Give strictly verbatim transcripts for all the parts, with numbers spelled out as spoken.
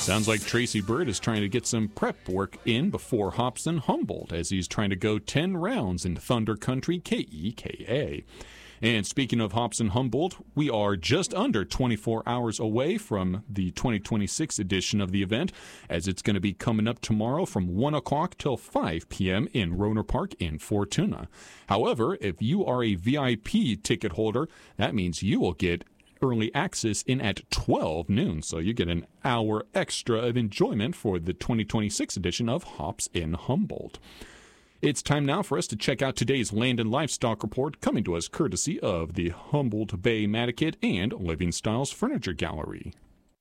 Sounds like Tracy Bird is trying to get some prep work in before Hobson Humboldt as he's trying to go ten rounds in Thunder Country K E K A. And speaking of Hobson Humboldt, we are just under twenty-four hours away from the twenty twenty-six edition of the event, as it's going to be coming up tomorrow from one o'clock till five p.m. in Roner Park in Fortuna. However, if you are a V I P ticket holder, that means you will get early access in at twelve noon, so you get an hour extra of enjoyment for the twenty twenty-six edition of Hops in Humboldt. It's time now for us to check out today's Land and Livestock Report, coming to us courtesy of the Humboldt Bay Matakit and Living Styles Furniture Gallery.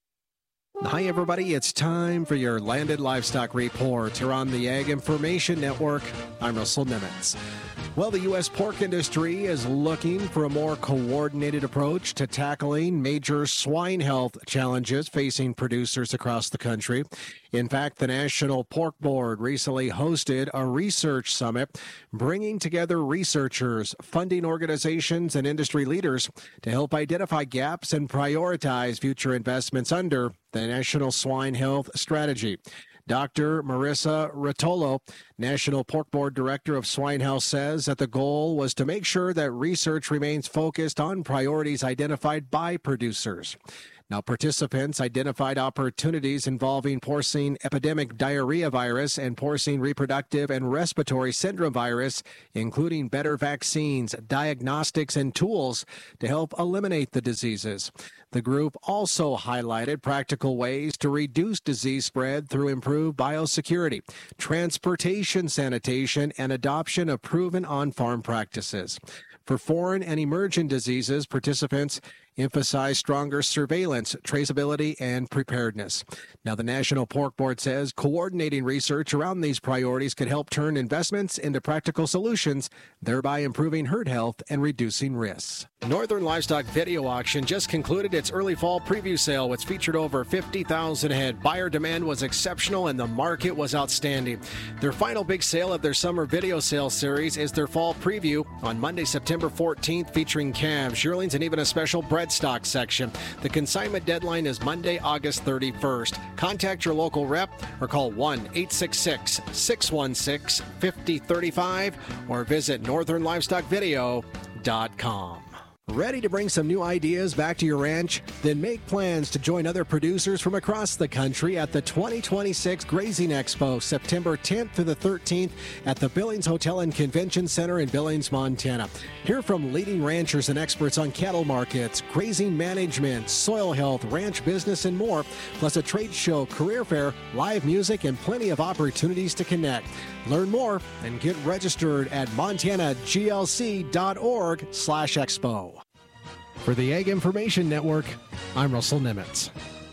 Hi, everybody. It's time for your Land and Livestock Report here on the Ag Information Network. I'm Russell Nimitz. Well, the U S pork industry is looking for a more coordinated approach to tackling major swine health challenges facing producers across the country. In fact, the National Pork Board recently hosted a research summit bringing together researchers, funding organizations, and industry leaders to help identify gaps and prioritize future investments under the National Swine Health Strategy. Doctor Marissa Rotolo, National Pork Board Director of Swine Health, says that the goal was to make sure that research remains focused on priorities identified by producers. Now, participants identified opportunities involving porcine epidemic diarrhea virus and porcine reproductive and respiratory syndrome virus, including better vaccines, diagnostics, and tools to help eliminate the diseases. The group also highlighted practical ways to reduce disease spread through improved biosecurity, transportation sanitation, and adoption of proven on-farm practices. For foreign and emerging diseases, participants emphasize stronger surveillance, traceability, and preparedness. Now, the National Pork Board says coordinating research around these priorities could help turn investments into practical solutions, thereby improving herd health and reducing risks. Northern Livestock Video Auction just concluded its early fall preview sale, which featured over fifty thousand head. Buyer demand was exceptional and the market was outstanding. Their final big sale of their summer video sale series is their fall preview on Monday, September fourteenth, featuring calves, yearlings, and even a special bred stock section. The consignment deadline is Monday, August thirty-first. Contact your local rep or call one eight six six, six one six, five zero three five or visit northern livestock video dot com. Ready to bring some new ideas back to your ranch? Then make plans to join other producers from across the country at the twenty twenty-six Grazing Expo, September tenth through the thirteenth at the Billings Hotel and Convention Center in Billings, Montana. Hear from leading ranchers and experts on cattle markets, grazing management, soil health, ranch business, and more, plus a trade show, career fair, live music, and plenty of opportunities to connect. Learn more and get registered at montana g l c dot org slash expo. For the Ag Information Network, I'm Russell Nimitz.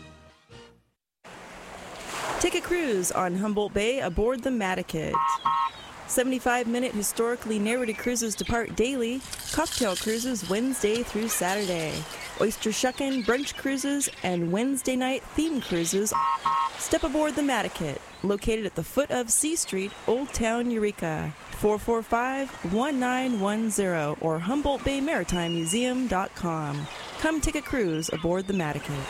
Take a cruise on Humboldt Bay aboard the Matakit. seventy-five minute historically narrated cruises depart daily, cocktail cruises Wednesday through Saturday, oyster shuckin', brunch cruises, and Wednesday night theme cruises. Step aboard the Matakit, located at the foot of C Street, Old Town, Eureka. four four five, one nine one zero or humboldt bay maritime museum dot com. Come take a cruise aboard the Matakit.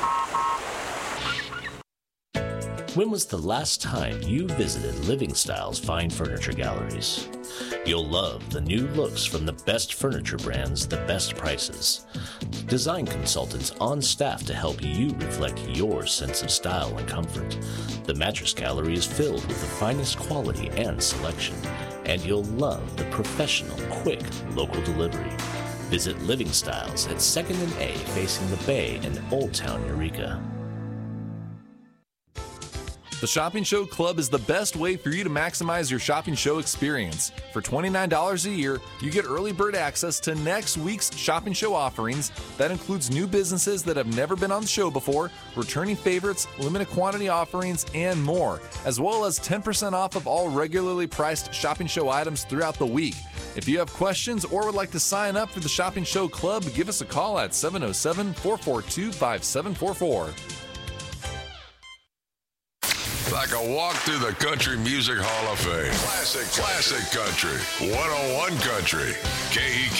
When was the last time you visited Living Styles Fine Furniture Galleries? You'll love the new looks from the best furniture brands, the best prices. Design consultants on staff to help you reflect your sense of style and comfort. The Mattress Gallery is filled with the finest quality and selection, and you'll love the professional, quick, local delivery. Visit Living Styles at second and A facing the Bay in Old Town, Eureka. The Shopping Show Club is the best way for you to maximize your shopping show experience. For twenty-nine dollars a year, you get early bird access to next week's shopping show offerings. That includes new businesses that have never been on the show before, returning favorites, limited quantity offerings, and more, as well as ten percent off of all regularly priced shopping show items throughout the week. If you have questions or would like to sign up for the Shopping Show Club, give us a call at seven oh seven, four four two, five seven four four. Like a walk through the Country Music Hall of Fame. Classic, classic country. one oh one Country. K E K.